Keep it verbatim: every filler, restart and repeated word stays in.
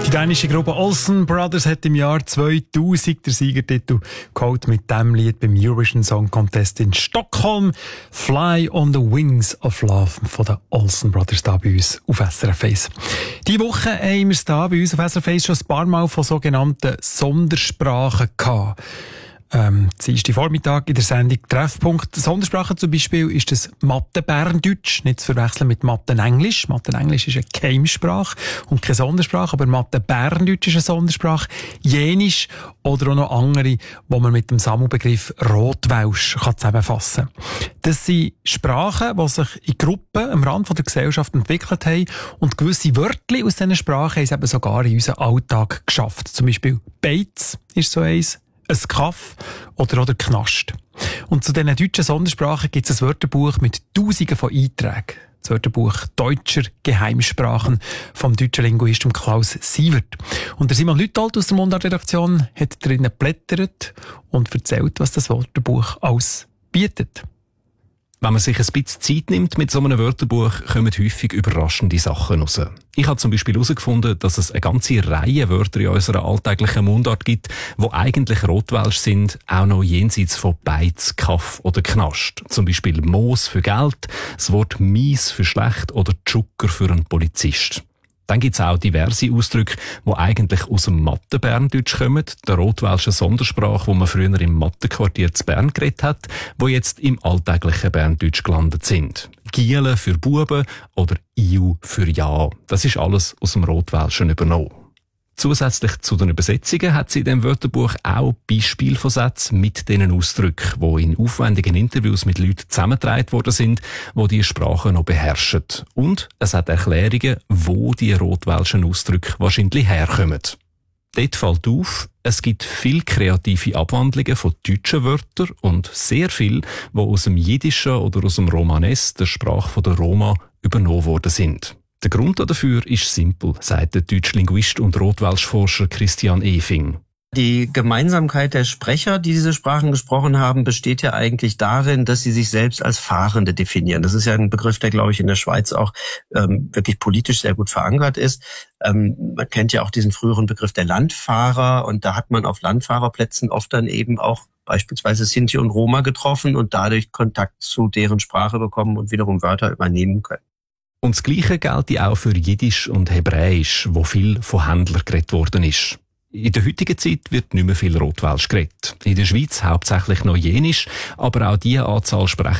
Die dänische Gruppe Olsen Brothers hat im Jahr zweitausend den Siegertitel geholt mit dem Lied beim Eurovision Song Contest in Stockholm. Fly on the Wings of Love von den Olsen Brothers da bei uns auf S R F eins. Diese Woche haben wir es da bei uns auf S R F eins schon ein paar Mal von sogenannten Sondersprachen gehabt. Ähm, Dienstag Vormittag in der Sendung Treffpunkt. Sondersprache zum Beispiel ist das Mathe-Berndeutsch, nicht zu verwechseln mit Mathe-Englisch. Mathe-Englisch ist eine Geheimsprache und keine Sondersprache, aber Mathe-Berndeutsch ist eine Sondersprache. Jenisch oder auch noch andere, wo man mit dem Sammelbegriff Rotwelsch kann zusammenfassen kann. Das sind Sprachen, die sich in Gruppen am Rand der Gesellschaft entwickelt haben und gewisse Wörter aus diesen Sprachen haben es eben sogar in unseren Alltag geschafft. Zum Beispiel Beiz ist so eins. Ein Kaff oder oder Knast. Und zu diesen deutschen Sondersprachen gibt es ein Wörterbuch mit Tausenden von Einträgen. Das Wörterbuch Deutscher Geheimsprachen vom deutschen Linguisten Klaus Sievert. Und der Simon Lütold aus der Mundart-Redaktion hat drinnen geblättert und erzählt, was das Wörterbuch alles bietet. Wenn man sich ein bisschen Zeit nimmt mit so einem Wörterbuch, kommen häufig überraschende Sachen raus. Ich habe zum Beispiel herausgefunden, dass es eine ganze Reihe Wörter in unserer alltäglichen Mundart gibt, die eigentlich Rotwelsch sind, auch noch jenseits von Beiz, Kaff oder Knast. Zum Beispiel Moos für Geld, das Wort Mies für schlecht oder Tschucker für einen Polizist. Dann gibt es auch diverse Ausdrücke, die eigentlich aus dem Mathe-Berndeutsch kommen, der rotwelsche Sondersprache, die man früher im Mathe-Quartier zu Bern geredet hat, die jetzt im alltäglichen Berndeutsch gelandet sind. Giele für Buben oder Iu für Ja. Das ist alles aus dem Rotwelschen übernommen. Zusätzlich zu den Übersetzungen hat sie in diesem Wörterbuch auch Beispiele von Sätzen mit diesen Ausdrücken, die in aufwendigen Interviews mit Leuten zusammengetragen worden sind, die diese Sprache noch beherrschen. Und es hat Erklärungen, wo die rotwelschen Ausdrücke wahrscheinlich herkommen. Dort fällt auf, es gibt viele kreative Abwandlungen von deutschen Wörtern und sehr viel, die aus dem Jiddischen oder aus dem Romanes, der Sprache der Roma, übernommen worden sind. Der Grund dafür ist simpel, sagt der deutsche Linguist und Rotwelschforscher Christian Efing. Die Gemeinsamkeit der Sprecher, die diese Sprachen gesprochen haben, besteht ja eigentlich darin, dass sie sich selbst als Fahrende definieren. Das ist ja ein Begriff, der, glaube ich, in der Schweiz auch ähm, wirklich politisch sehr gut verankert ist. Ähm, man kennt ja auch diesen früheren Begriff der Landfahrer und da hat man auf Landfahrerplätzen oft dann eben auch beispielsweise Sinti und Roma getroffen und dadurch Kontakt zu deren Sprache bekommen und wiederum Wörter übernehmen können. Und das Gleiche gilt auch für Jiddisch und Hebräisch, wo viel von Händlern geredet worden ist. In der heutigen Zeit wird nicht mehr viel Rotwelsch geredet. In der Schweiz hauptsächlich noch Jenisch, aber auch diese Anzahl Sprecher